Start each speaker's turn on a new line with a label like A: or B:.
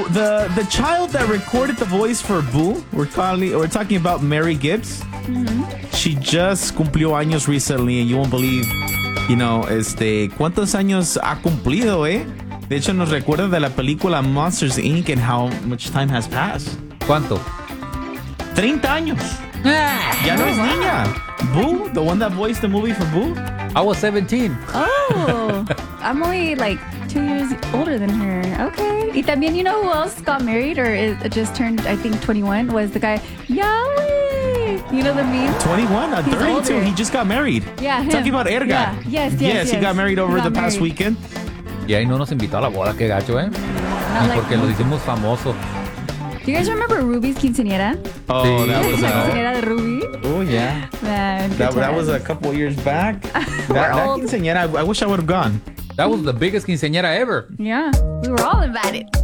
A: So the child that recorded the voice for Boo, we're talking about Mary Gibbs. Mm-hmm. She just cumplió años recently, and you won't believe, cuántos años ha cumplido, eh? De hecho, nos recuerda de la película Monsters, Inc. and how much time has passed.
B: ¿Cuánto?
A: 30 años. Ya no es niña. Boo, the one that voiced the movie for Boo.
B: I was 17.
C: Oh, I'm only like 2 years older than her. Okay. Y también, you know who else got married or just turned, I think, 21? Was the guy, Yahweh. You know the meme?
A: 21? 32. Older. He just got married.
C: Yeah, him.
A: Talking about Erga.
C: Yeah. Yes,
A: he got married over the past weekend.
B: Y ahí no nos invitó a la boda, qué gacho, ¿eh? Y porque lo hicimos famoso.
C: Do you guys remember Ruby's quinceañera?
A: Oh, sí. That was
C: quinceañera de Ruby.
A: Oh, yeah.
C: Man,
A: that was a couple years back. that quinceañera, I wish I would have gone.
B: That was the biggest quinceañera ever.
C: Yeah, we were all invited.